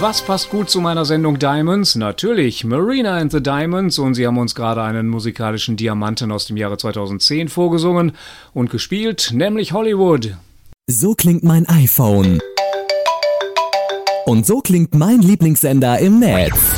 Was passt gut zu meiner Sendung Diamonds? Natürlich Marina and the Diamonds, und sie haben uns gerade einen musikalischen Diamanten aus dem Jahre 2010 vorgesungen und gespielt, nämlich Hollywood. So klingt mein iPhone. Und so klingt mein Lieblingssender im Netz.